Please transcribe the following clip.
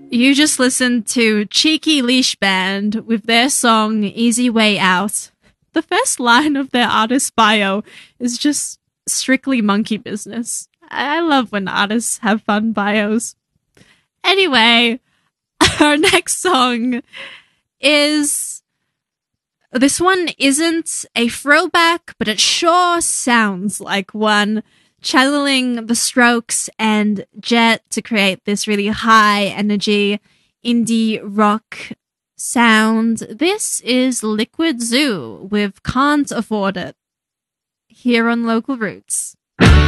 You just listened to Cheeky Leash Band with their song Easy Way Out. The first line of their artist bio is just strictly monkey business. I love when artists have fun bios. Anyway, our next song is... This one isn't a throwback, but it sure sounds like one, channeling the Strokes and Jet to create this really high energy indie rock sound. This is Liquid Zoo with Can't Afford It, here on Local Roots.